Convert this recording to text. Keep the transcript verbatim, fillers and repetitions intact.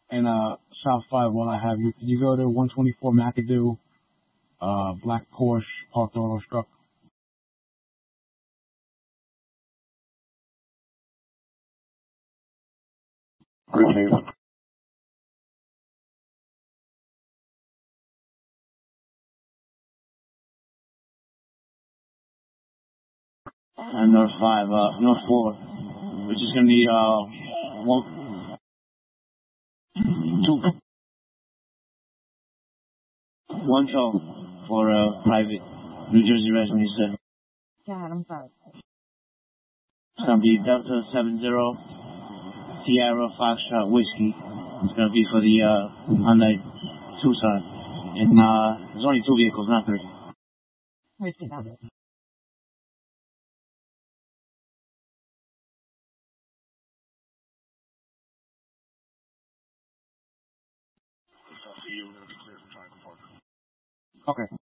And uh, shop five, while I have you, could you go to one twenty-four McAdoo, uh, black Porsche, parked auto struck? Routine. And North five, uh, North four, which is gonna be, uh, one, two, one tow for, uh, private New Jersey resident, he said. God, I'm sorry. It's gonna be Delta seven zero Sierra Foxtrot Whiskey. It's gonna be for the, uh, Hyundai Tucson. And, uh, there's only two vehicles, not three. Where's the other? Okay.